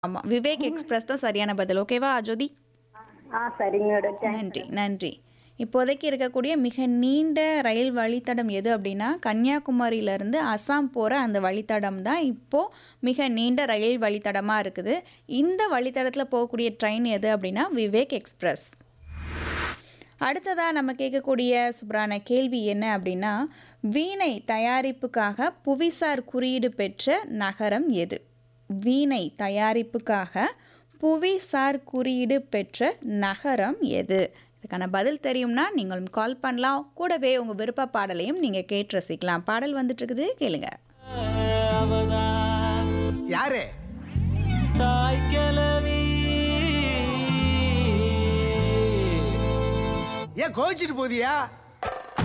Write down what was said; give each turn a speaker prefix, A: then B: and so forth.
A: ஆமா. விவேக் எக்ஸ்பிரஸ் தான் சரியான பதில். ஓகேவா ஜோதி?
B: சரிங்க மேடம். தேங்க்ஸ்
A: நன்றி,
B: மேடம்.
A: நன்றி. இப்போதைக்கு இருக்கக்கூடிய மிக நீண்ட ரயில் வழித்தடம் எது அப்படின்னா, கன்னியாகுமரியிலேருந்து அசாம் போற அந்த வழித்தடம் தான் இப்போ மிக நீண்ட ரயில் வழித்தடமா இருக்குது. இந்த வழித்தடத்துல போகக்கூடிய ட்ரெயின் எது அப்படின்னா, விவேக் எக்ஸ்பிரஸ். அடுத்ததா நம்ம கேட்கக்கூடிய சூப்பரான கேள்வி என்ன அப்படின்னா, வீணை தயாரிப்புக்காக புவிசார் குறியீடு பெற்ற நகரம் எது? வீணை தயாரிப்புக்காக புவிசார் குறியீடு பெற்ற நகரம் எது? இதுக்கான பதில் தெரியும்னா நீங்களும் கால் பண்ணலாம். கூடவே உங்கள் விருப்ப பாடலையும் நீங்கள் கேட்டு ரசிக்கலாம். பாடல் வந்துட்டு இருக்குது, கேளுங்க.
C: யாரு? தாய் கிழவி. ஏன் கோச்சிட்டு போதியா?